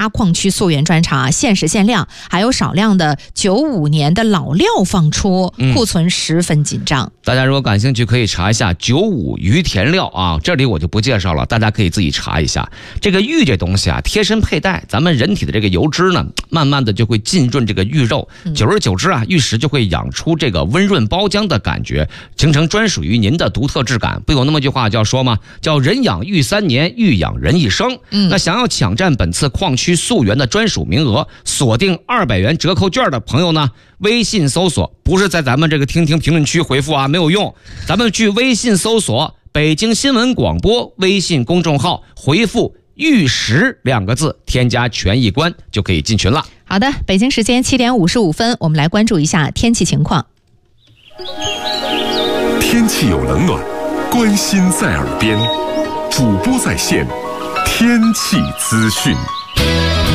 家矿区溯源专场限时限量，还有少量的95年的老料放出，库存十分紧张。 大家如果感兴趣，可以查一下95鱼田料啊，这里我就不介绍了，大家可以自己查一下。这个玉这东西啊，贴身佩戴，咱们人体的这个油脂呢，慢慢的就会浸润这个玉肉，久而久之啊，玉石就会养出这个温润包浆的感觉，形成专属于您的独特质感。不有那么句话叫说吗？叫人养玉3年，玉养人一生。那想要抢占本次矿区溯源的专属名额，锁定200元折扣券的朋友呢，微信搜索，不是在咱们这个听评论区回复啊，没有用，咱们去微信搜索北京新闻广播微信公众号，回复玉石2个字，添加权益观就可以进群了。 好的，北京时间7点55分，我们来关注一下天气情况。 天气有冷暖，关心在耳边，主播在线，天气资讯。